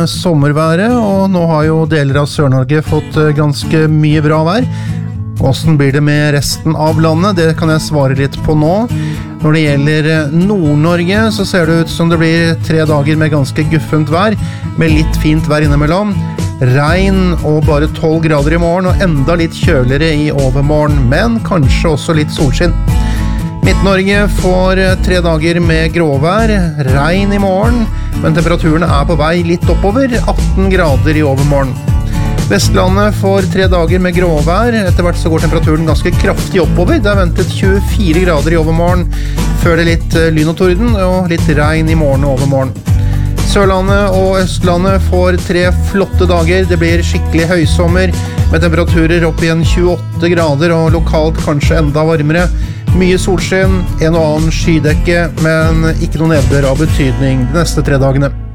sommerværet, og nå har jo deler av Sør-Norge fått ganske mye bra vær. Hvordan blir det med resten av landet? Det kan jeg svare litt på nå. Når det gjelder Nord-Norge, så ser det ut som det blir 3 dager med ganske guffent vær, med litt fint vær innimellom. Regn og bare 12 grader i morgen, og enda litt kjøligere i overmorgen, men kanskje også litt solskinn. Midt-Norge får 3 dager med gråvær, regn i morgen, men temperaturen er på vei litt oppover, 18 grader i overmorgen. Vestlandet får 3 dager med gråvær, etter hvert så går temperaturen ganske kraftig oppover. Det er ventet 24 grader i overmorgen, før det litt lyn og torden, og litt regn i morgen og overmorgen. Sørlandet og Østlandet får 3 flotte dager, det blir skikkelig høysommer, med temperaturer opp igjen 28 grader, og lokalt kanskje enda varmere. Mye solskinn, en og annen skydekke, men ikke noen nedbør av betydning de neste 3 dagene.